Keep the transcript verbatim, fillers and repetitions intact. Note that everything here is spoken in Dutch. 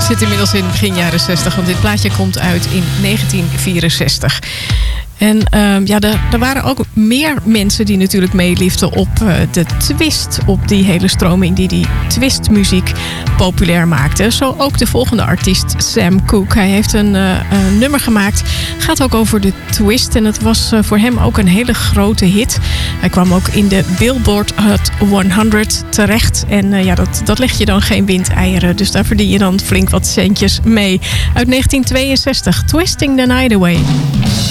zit inmiddels in begin jaren zestig, want dit plaatje komt uit in negentien vierenzestig. En uh, ja, er, er waren ook meer mensen die natuurlijk meeliefden op uh, de twist, op die hele stroming die die twistmuziek populair maakte. Zo ook de volgende artiest, Sam Cooke. Hij heeft een, uh, een nummer gemaakt, gaat ook over de twist. En het was uh, voor hem ook een hele grote hit. Hij kwam ook in de Billboard Hot honderd terecht. En uh, ja, dat, dat leg je dan geen windeieren. Dus daar verdien je dan flink wat centjes mee. Uit negentien tweeënzestig, Twisting the Night Away.